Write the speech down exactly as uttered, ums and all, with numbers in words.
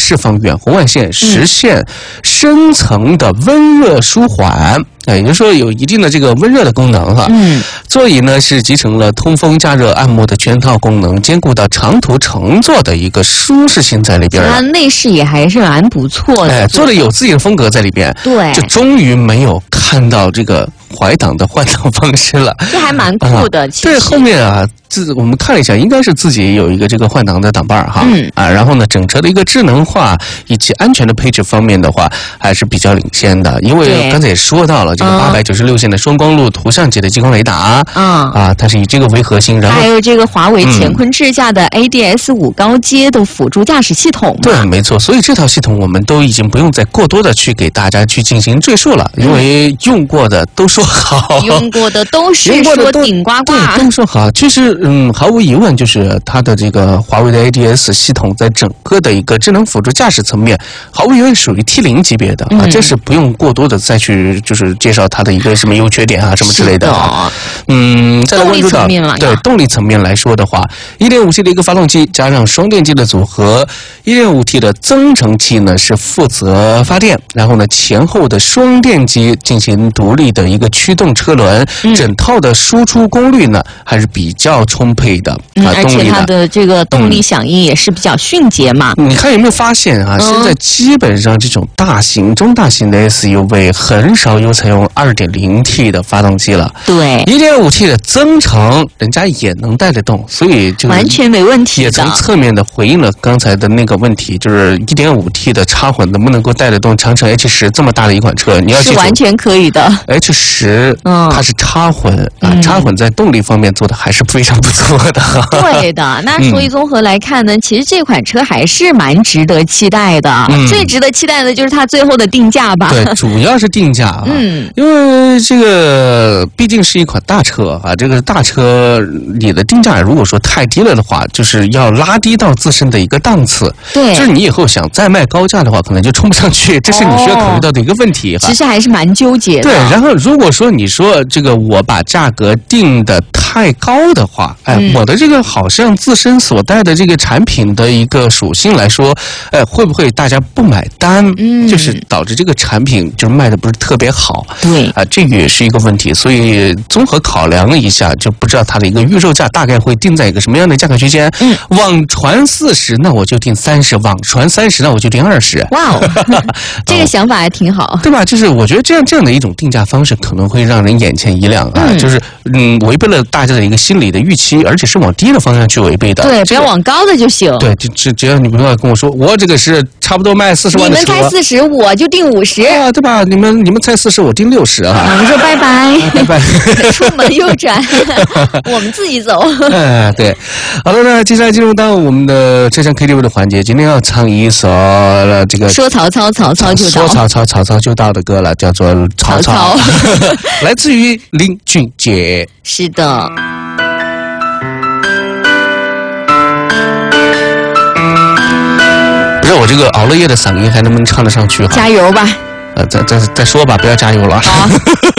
释放远红外线，实现深层的温热舒缓。哎，也就是说有一定的这个温热的功能哈。 嗯， 座椅呢是集成了通风、加热、按摩的全套功能，兼顾到长途乘坐的一个舒适性在里边。 它内饰也还是蛮不错的， 哎，做的有自己的风格在里边。 对， 就终于没有看到这个怀档的换挡方式了， 这还蛮酷的。 啊、 其实对，后面啊，自我们看了一下，应该是自己有一个这个换挡的挡把哈。 嗯啊，然后呢，整车的一个智能化以及安全的配置方面的话，还是比较领先的。因为刚才也说到了，这个八百九十六线的双光路图像级的激光雷达， 嗯啊，它是以这个为核心，然后还有这个华为乾坤智驾的 A D S 五高阶的辅助驾驶系统。 对，没错。所以这套系统我们都已经不用再过多的去给大家去进行赘述了，因为用过的都说好， 用过的都是说顶呱呱， 对，都说好。其实，嗯，毫无疑问，就是它的这个华为的 A D S 系统在整个的一个智能辅助驾驶层面，毫无疑问属于 T 零 级别的啊， 嗯、 这是不用过多的再去就是介绍它的一个什么优缺点啊什么之类的。 的嗯，再来关注到对动力层面来说的话 ，一点五 T 的一个发动机加上双电机的组合 ，一点五 T 的增程器呢是负责发电，然后呢前后的双电机进行独立的一个驱动车轮， 嗯、 整套的输出功率呢还是比较充沛的。 嗯、 啊， 而且它的这个动力响应也是比较迅捷嘛。 嗯、你看有没有发现啊？嗯、现在基本上这种大型、中大型的 S U V 很少有采用 二点零 T 的发动机了。 对 ， 一点五 T 的增程，人家也能带得动，所以就完全没问题的。 也从侧面的回应了刚才的那个问题，就是 一点五 T 的插混能不能够带得动长城 H 十 这么大的一款车？你要记住， 是完全可以的。 H 十，嗯，它是插混啊， 嗯、 插混在动力方面做的还是非常不错的。 对的，那所以综合来看呢，嗯、其实这款车还是蛮值得期待的。嗯、最值得期待的就是它最后的定价吧。 对，主要是定价啊。 嗯， 因为这个毕竟是一款大车啊，这个大车你的定价如果说太低了的话，就是要拉低到自身的一个档次。 对， 就是你以后想再卖高价的话，可能就冲不上去，这是你需要考虑到的一个问题。 哦、其实还是蛮纠结的。 对，然后如果说你说这个我把价格定的太高的话，哎，嗯、我的这个好像自身所带的这个产品的一个属性来说，哎，会不会大家不买单？嗯，就是导致这个产品就是卖的不是特别好。 对啊，这个也是一个问题。所以综合考量了一下，就不知道它的一个预售价大概会定在一个什么样的价格区间。嗯，网传四十，那我就定三十；网传三十，那我就定二十。 哇哦，这个想法还挺好， 对吧？就是我觉得这样这样的一种定价方式可能会让人眼前一亮啊，嗯、就是嗯，违背了大家的一个心理的预期，而且是往低的方向去违背的。 对，不要往高的就行。 对，就只只要你不要跟我说，我这个是差不多卖四十万的车， 你们开四十，我就定五十啊，对吧？你们你们猜四十，我定六十啊。 我们说拜拜， 啊、拜拜， 出门右转，我们自己走。 哎，对，好了，那接下来进入到我们的车厢 K T V 的环节，今天要唱一首呃这个说曹操，曹操就到， 说曹操，曹操就到的歌了，叫做《曹操》，来自于林俊杰。 是的。 不是我这个熬了夜的嗓音还能不能唱得上去？ 加油吧！ 呃，再再再说吧，不要加油了。 好。